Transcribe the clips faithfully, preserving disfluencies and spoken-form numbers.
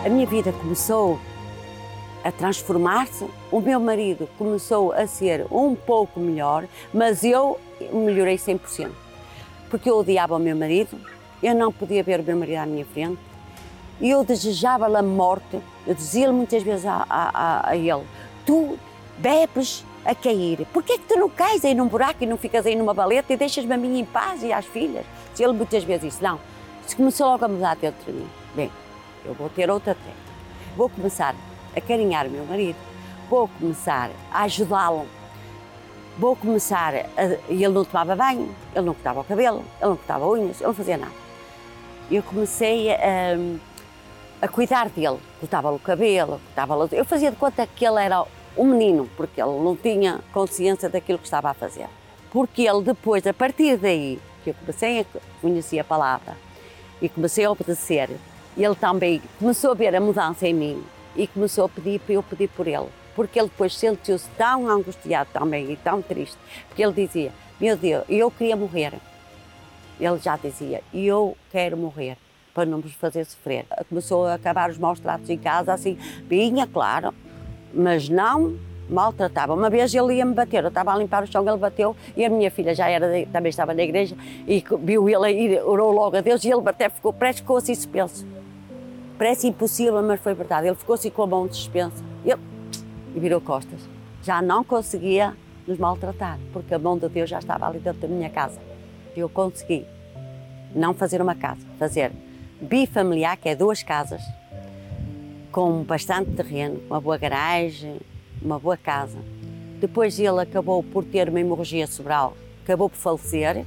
A minha vida começou a transformar-se, o meu marido começou a ser um pouco melhor, mas eu melhorei cem por cento. Porque eu odiava o meu marido, eu não podia ver o meu marido à minha frente, e eu desejava-lhe a morte. Eu dizia-lhe muitas vezes a, a, a ele: tu bebes a cair, porquê é que tu não cais aí num buraco e não ficas aí numa valeta e deixas-me a mim em paz e às filhas? Dizia ele muitas vezes isso. Não, isso começou logo a mudar dentro de mim. Bem, eu vou ter outra treta, vou começar a carinhar o meu marido, vou começar a ajudá-lo, vou começar a... E ele não tomava banho, ele não cortava o cabelo, ele não cortava unhas, ele não fazia nada. Eu comecei a, a cuidar dele, cortava-lhe o cabelo, cortava-lhe... Eu fazia de conta que ele era um menino, porque ele não tinha consciência daquilo que estava a fazer. Porque ele depois, a partir daí, que eu comecei a conhecer a palavra e comecei a obedecer, ele também começou a ver a mudança em mim e começou a pedir para eu pedir por ele. Porque ele depois sentiu-se tão angustiado também e tão triste, porque ele dizia: meu Deus, eu queria morrer. Ele já dizia: eu quero morrer, para não vos fazer sofrer. Começou a acabar os maus tratos em casa, assim, vinha, claro, mas não maltratava. Uma vez ele ia-me bater, eu estava a limpar o chão, ele bateu, e a minha filha já era, de, também estava na igreja, e viu ele aí, orou logo a Deus, e ele até ficou, parece que ficou assim suspenso. Parece impossível, mas foi verdade. Ele ficou assim com a mão suspensa. Ele... E virou costas. Já não conseguia nos maltratar, porque a mão de Deus já estava ali dentro da minha casa. Eu consegui não fazer uma casa, fazer bifamiliar, que é duas casas, com bastante terreno, uma boa garagem, uma boa casa. Depois ele acabou por ter uma hemorragia cerebral, acabou por falecer.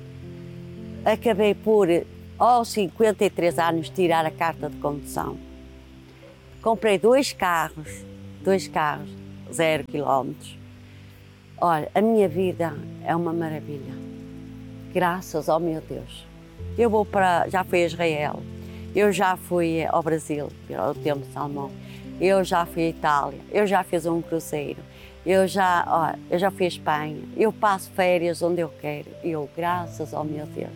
Acabei por, aos cinquenta e três anos, tirar a carta de condução. Comprei dois carros, dois carros, zero quilómetros. Olha, a minha vida é uma maravilha. Graças ao meu Deus. Eu vou para, já fui a Israel, eu já fui ao Brasil, ao Templo de Salomão, eu já fui à Itália, eu já fiz um cruzeiro, eu já, olha, eu já fui à Espanha, eu passo férias onde eu quero. Eu, graças ao meu Deus.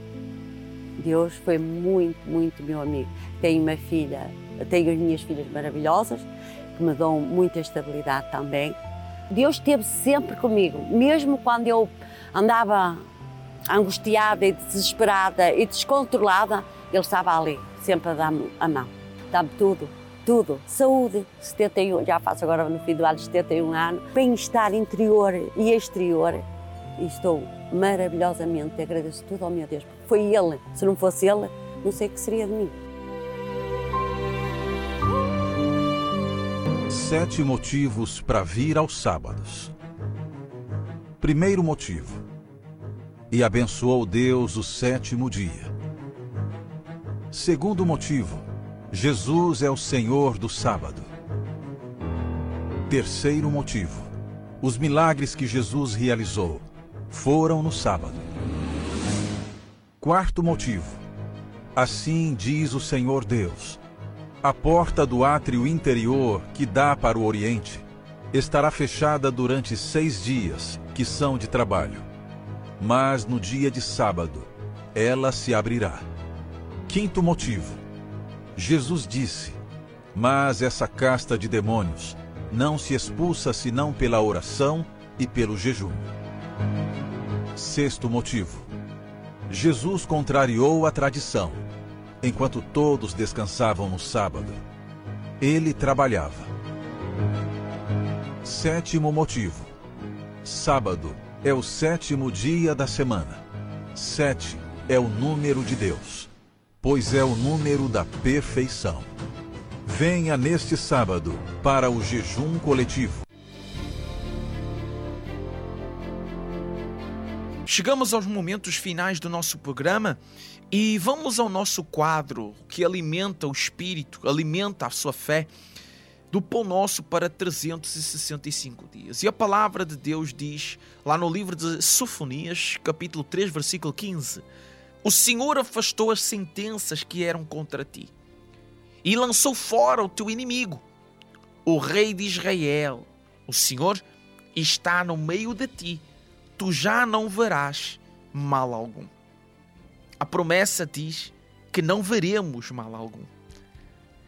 Deus foi muito, muito meu amigo. Tenho uma filha, tenho as minhas filhas maravilhosas, que me dão muita estabilidade também. Deus esteve sempre comigo, mesmo quando eu andava angustiada e desesperada e descontrolada, Ele estava ali, sempre a dar-me a mão, dá-me tudo, tudo. Saúde, setenta e um, já faço agora no fim do ano setenta e um anos, bem-estar interior e exterior, e estou maravilhosamente, agradeço tudo ao meu Deus, porque foi Ele, se não fosse Ele, não sei o que seria de mim. Sete motivos para vir aos sábados. Primeiro motivo: e abençoou Deus o sétimo dia. Segundo motivo: Jesus é o Senhor do sábado. Terceiro motivo: os milagres que Jesus realizou foram no sábado. Quarto motivo: assim diz o Senhor Deus: a porta do átrio interior que dá para o Oriente estará fechada durante seis dias, que são de trabalho. Mas no dia de sábado, ela se abrirá. Quinto motivo: Jesus disse: mas essa casta de demônios não se expulsa senão pela oração e pelo jejum. Sexto motivo: Jesus contrariou a tradição. Enquanto todos descansavam no sábado, ele trabalhava. Sétimo motivo: sábado é o sétimo dia da semana. Sete é o número de Deus, pois é o número da perfeição. Venha neste sábado para o jejum coletivo. Chegamos aos momentos finais do nosso programa e vamos ao nosso quadro que alimenta o espírito, alimenta a sua fé, do Pão Nosso para trezentos e sessenta e cinco dias. E a palavra de Deus diz, lá no livro de Sofonias, capítulo três, versículo quinze, o Senhor afastou as sentenças que eram contra ti e lançou fora o teu inimigo, o rei de Israel. O Senhor está no meio de ti, tu já não verás mal algum. A promessa diz que não veremos mal algum.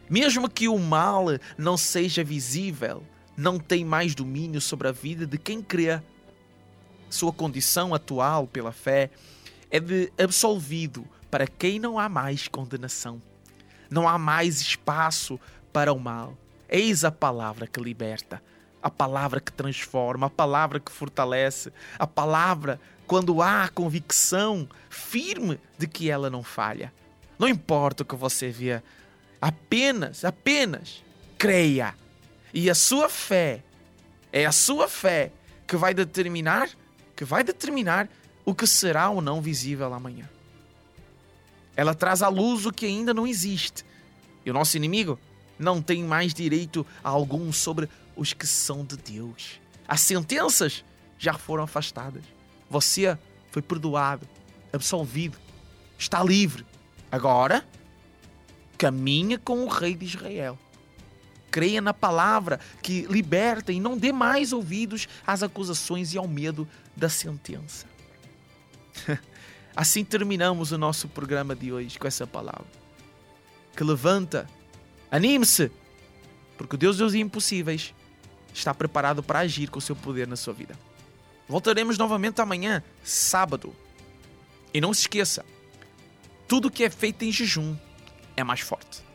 Mesmo que o mal não seja visível, não tem mais domínio sobre a vida de quem crê. Sua condição atual pela fé é de absolvido para quem não há mais condenação. Não há mais espaço para o mal. Eis a palavra que liberta, a palavra que transforma, a palavra que fortalece, a palavra quando há a convicção firme de que ela não falha. Não importa o que você vê, apenas, apenas creia. E a sua fé, é a sua fé que vai determinar, que vai determinar o que será ou não visível amanhã. Ela traz à luz o que ainda não existe. E o nosso inimigo não tem mais direito algum sobre os que são de Deus. As sentenças já foram afastadas. Você foi perdoado, absolvido, está livre. Agora, caminha com o Rei de Israel. Creia na palavra que liberta e não dê mais ouvidos às acusações e ao medo da sentença. Assim terminamos o nosso programa de hoje com essa palavra. Que levanta, anime-se, porque o Deus dos impossíveis está preparado para agir com o seu poder na sua vida. Voltaremos novamente amanhã, sábado. E não se esqueça, tudo que é feito em jejum é mais forte.